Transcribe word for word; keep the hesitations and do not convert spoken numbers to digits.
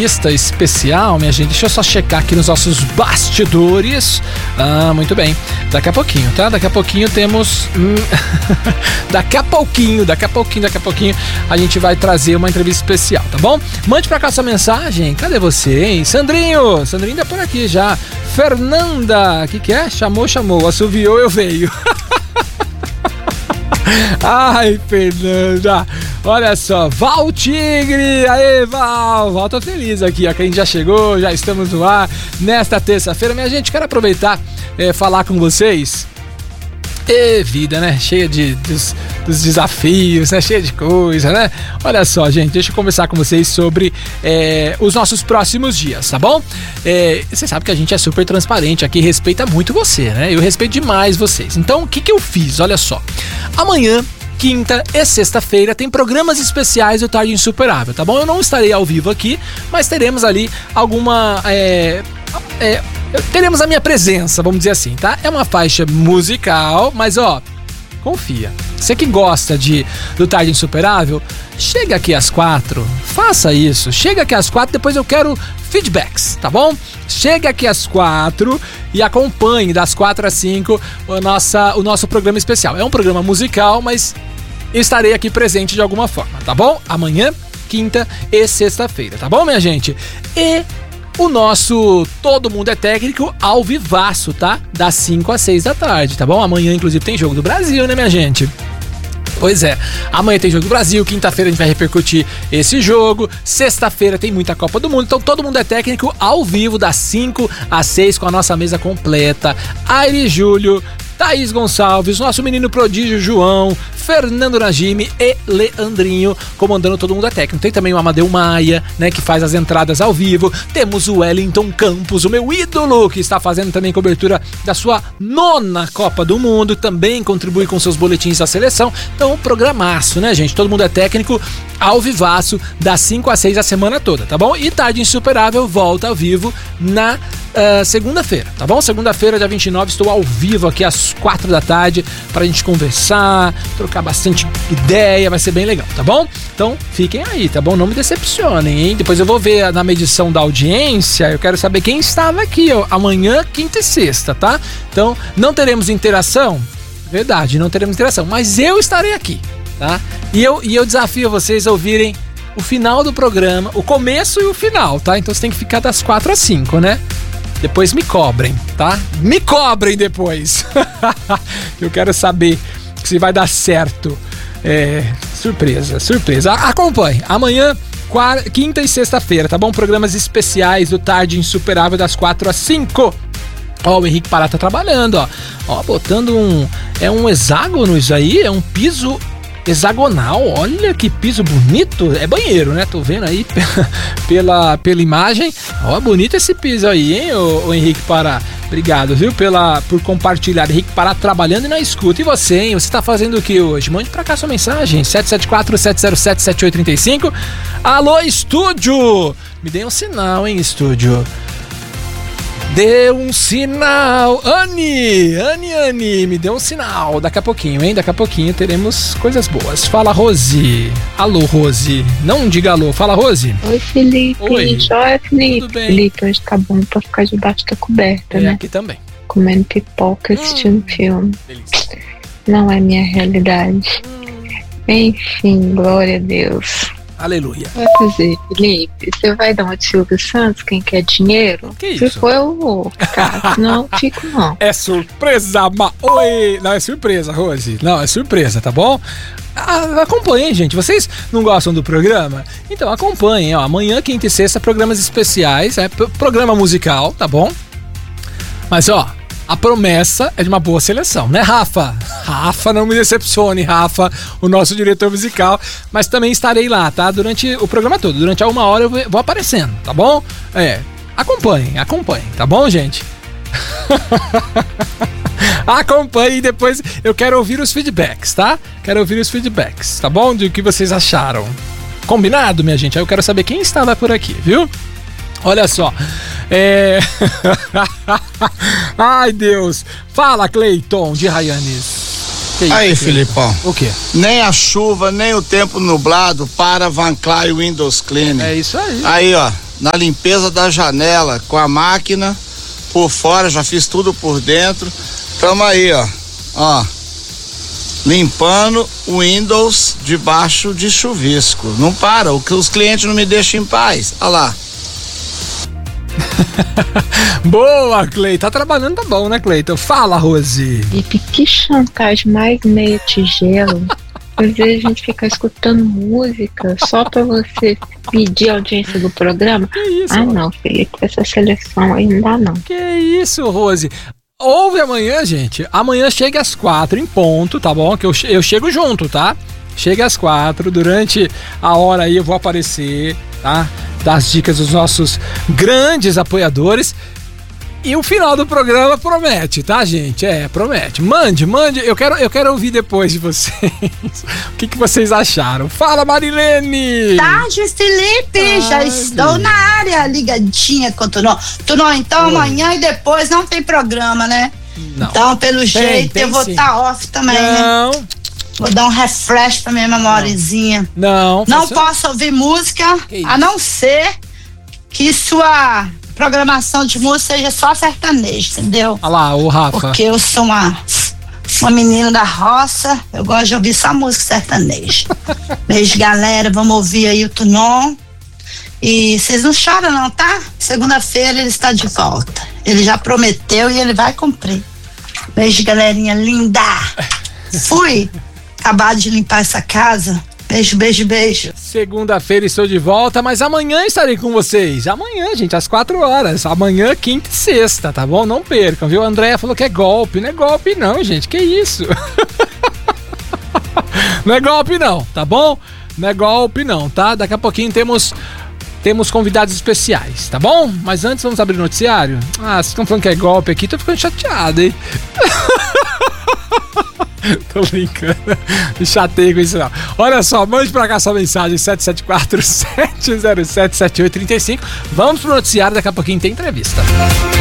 entrevista especial, minha gente. Deixa eu só checar aqui nos nossos bastidores. Ah, muito bem. Daqui a pouquinho, tá? Daqui a pouquinho temos... Hum, daqui a pouquinho, daqui a pouquinho, daqui a pouquinho a gente vai trazer uma entrevista especial, tá bom? Mande pra cá sua mensagem. Cadê você, hein? Sandrinho! Sandrinho tá por aqui já. Fernanda! O que que é? Chamou, chamou. Assoviou, eu veio. Ai, Fernanda, olha só, Val Tigre, aê Val, Val, tô feliz aqui, ó, que a gente já chegou, já estamos no ar nesta terça-feira. Minha gente, quero aproveitar e é, falar com vocês. E vida, né? Cheia de, dos, dos desafios, né? Cheia de coisa, né? Olha só, gente, deixa eu conversar com vocês sobre é, os nossos próximos dias, tá bom? É, você sabe que a gente é super transparente aqui, respeita muito você, né? Eu respeito demais vocês. Então, o que que eu fiz? Olha só. Amanhã, quinta e sexta-feira tem programas especiais do Tarde Insuperável, tá bom? Eu não estarei ao vivo aqui, mas teremos ali alguma... É, é, teremos a minha presença, vamos dizer assim, tá? É uma faixa musical, mas ó, confia. Você que gosta de, do Tarde Insuperável, chega aqui às quatro, faça isso. Chega aqui às quatro, depois eu quero feedbacks, tá bom? Chega aqui às quatro e acompanhe das quatro às cinco o, nossa, o nosso programa especial. É um programa musical, mas estarei aqui presente de alguma forma, tá bom? Amanhã, quinta e sexta-feira, tá bom, minha gente? E o nosso Todo Mundo é Técnico ao vivaço, tá? Das cinco às seis da tarde, tá bom? Amanhã, inclusive, tem Jogo do Brasil, né, minha gente? Pois é, amanhã tem Jogo do Brasil, quinta-feira a gente vai repercutir esse jogo, sexta-feira tem muita Copa do Mundo, então Todo Mundo é Técnico ao vivo, das cinco às seis, com a nossa mesa completa. Aire Júlio, Thaís Gonçalves, nosso menino prodígio João, Fernando Najimi e Leandrinho comandando Todo Mundo é Técnico. Tem também o Amadeu Maia, né, que faz as entradas ao vivo. Temos o Wellington Campos, o meu ídolo, que está fazendo também cobertura da sua nona Copa do Mundo, também contribui com seus boletins da seleção. Então, programaço, né, gente? Todo Mundo é Técnico ao vivaço, das cinco às seis a semana toda, tá bom? E Tarde Insuperável volta ao vivo na uh, segunda-feira, tá bom? Segunda-feira, dia vinte e nove, estou ao vivo aqui às quatro da tarde pra gente conversar, trocar bastante ideia, vai ser bem legal, tá bom? Então, fiquem aí, tá bom? Não me decepcionem, hein? Depois eu vou ver na medição da audiência, eu quero saber quem estava aqui, ó, amanhã, quinta e sexta, tá? Então, não teremos interação? Verdade, não teremos interação, mas eu estarei aqui, tá? E eu, e eu desafio vocês a ouvirem o final do programa, o começo e o final, tá? Então você tem que ficar das quatro às cinco, né? Depois me cobrem, tá? Me cobrem depois. Eu quero saber se vai dar certo. É, surpresa, surpresa. Acompanhe. Amanhã, quarta, quinta e sexta-feira, tá bom? Programas especiais do Tarde Insuperável das quatro às cinco. Ó, o Henrique Pará tá trabalhando, ó. Ó, botando um... É um hexágono isso aí? É um piso hexagonal. Olha que piso bonito. É banheiro, né? Tô vendo aí pela, pela imagem. Ó, bonito esse piso aí, hein, ô, ô Henrique Pará. Obrigado, viu, pela, por compartilhar. Henrique Pará trabalhando e na escuta. E você, hein? Você tá fazendo o que hoje? Mande pra cá sua mensagem. sete sete quatro, sete zero sete, sete oito três cinco. Alô, estúdio! Me dê um sinal, hein, estúdio. Dê um sinal, Anne, Anne, Anne, me dê um sinal, daqui a pouquinho, hein, daqui a pouquinho teremos coisas boas. Fala, Rose. Alô, Rose, não diga alô, fala, Rose. Oi, Felipe. Oi. Joia, Felipe. Tudo bem? Felipe, hoje tá bom pra ficar debaixo da coberta, É, né? aqui também. Comendo pipoca, assistindo hum, filme. Delícia. Não é minha realidade. Hum. Enfim, glória a Deus. Aleluia. Vai fazer, Felipe? Você vai dar uma de Silvio Santos, quem quer dinheiro? Que Se isso? for, eu vou. Cara, não fico, não. É surpresa, ma... Oi! Não, é surpresa, Rose. Não, é surpresa, tá bom? Ah, acompanhem, gente. Vocês não gostam do programa? Então acompanhem, ó. Amanhã, quinta e sexta, programas especiais, é programa musical, tá bom? Mas, ó, a promessa é de uma boa seleção, né, Rafa? Rafa, não me decepcione, Rafa, o nosso diretor musical. Mas também estarei lá, tá? Durante o programa todo. Durante a uma hora eu vou aparecendo, tá bom? É, acompanhem, acompanhem, tá bom, gente? Acompanhe e depois eu quero ouvir os feedbacks, tá? Quero ouvir os feedbacks, tá bom? De o que vocês acharam. Combinado, minha gente? Aí eu quero saber quem estava por aqui, viu? Olha só. É... Ai, Deus. Fala, Cleiton de Raianes. Que Aí, isso, Filipão. O quê? Nem a chuva, nem o tempo nublado para Van Clay Windows Cleaning. É isso aí. Aí, ó. na limpeza da janela com a máquina por fora, já fiz tudo por dentro. Tamo aí, ó, ó, limpando o Windows debaixo de chuvisco. Não para, os clientes não me deixam em paz. Olha lá. Boa, Cleiton. Tá trabalhando, tá bom, né, Cleiton? Fala, Rose. E que chantagem mais meia tigelo. Às vezes a gente fica escutando música só pra você pedir a audiência do programa. Que isso? Ah, não, Felipe, essa seleção aí não dá, não. Que isso, Rose? Ouve amanhã, gente. Amanhã chega às quatro em ponto, tá bom? Que eu, eu chego junto, tá? Chega às quatro. Durante a hora aí eu vou aparecer, tá? Das dicas dos nossos grandes apoiadores. E o final do programa promete, tá, gente? É, promete. Mande, mande. Eu quero, eu quero ouvir depois de vocês. O que, que vocês acharam? Fala, Marilene! Tarde, Felipe! Tarde. Já estou na área, ligadinha com o Tunon. Tunon, então Oi. Amanhã e depois não tem programa, né? Não. Então, pelo tem, jeito, tem, eu vou estar tá off também, não. né? Vou dar um refresh pra minha memoriazinha. Não. Não faça... posso ouvir música, a não ser que sua programação de música seja só sertanejo, entendeu? Olha lá, o Rafa. Porque eu sou uma, uma menina da roça, eu gosto de ouvir só música sertaneja. Beijo, galera, vamos ouvir aí o Tunon. E vocês não choram não, tá? Segunda-feira ele está de volta. Ele já prometeu e ele vai cumprir. Beijo, galerinha linda. Fui acabar de limpar essa casa. Beijo, beijo, beijo. Segunda-feira estou de volta, mas amanhã estarei com vocês. Amanhã, gente, às quatro horas. Amanhã, quinta e sexta, tá bom? Não percam, viu? A Andréia falou que é golpe. Não é golpe não, gente. Que isso? Não é golpe não, tá bom? Não é golpe não, tá? Daqui a pouquinho temos... Temos convidados especiais, tá bom? Mas antes vamos abrir o noticiário? Ah, vocês estão falando que é golpe aqui, tô ficando chateado, hein? Tô brincando. Me chatei com isso não. Olha só, mande pra cá sua mensagem sete sete quatro, sete zero sete, sete oito três cinco. Vamos pro noticiário, daqui a pouquinho tem entrevista.